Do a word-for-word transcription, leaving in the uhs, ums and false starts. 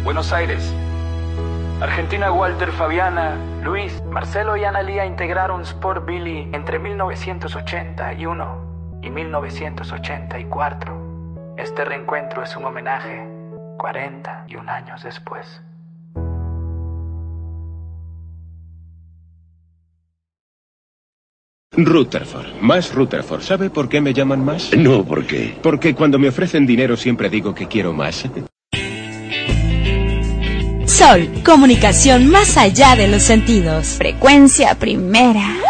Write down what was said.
Buenos Aires. Argentina, Walter, Fabiana, Luis, Marcelo y Analía integraron Sport Billy entre mil novecientos ochenta y uno y mil novecientos ochenta y cuatro. Este reencuentro es un homenaje cuarenta y un años después. Rutherford, más Rutherford. ¿Sabe por qué me llaman más? No, ¿por qué? Porque cuando me ofrecen dinero siempre digo que quiero más. Sol, comunicación más allá de los sentidos. Frecuencia primera.